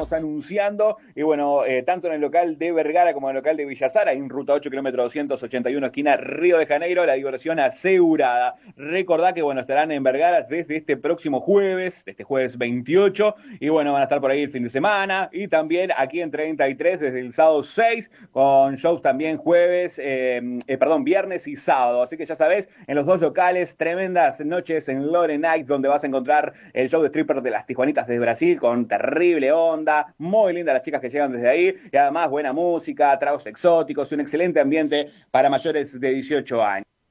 estamos anunciando. Y bueno, tanto en el local de Vergara como en el local de Villasara, en ruta 8, kilómetro 281, esquina Río de Janeiro, la diversión asegurada. Recordá que, bueno, estarán en Vergara desde este próximo jueves, este jueves 28. Y bueno, van a estar por ahí el fin de semana. Y también aquí en 33, desde el sábado 6, con shows también jueves, viernes y sábado. Así que ya sabés, en los dos locales, tremendas noches en Lore Night, donde vas a encontrar el show de strippers de las Tijuanitas de Brasil, con terrible onda, muy lindas las chicas que llegan desde ahí, y además buena música, tragos exóticos y un excelente ambiente para mayores de 18 años.